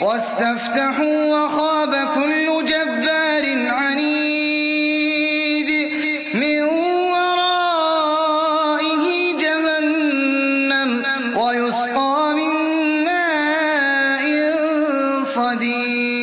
واستفتحوا وخاب كل جبار عنيد من ورائه جهنم ويسقى من ماء صديد